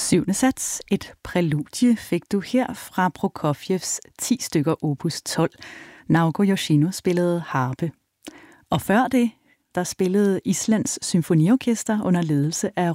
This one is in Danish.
Syvende sats, et præludie, fik du her fra Prokofjevs 10 stykker opus 12. Naoko Yoshino spillede harpe. Og før det, der spillede Islands Symfoniorkester under ledelse af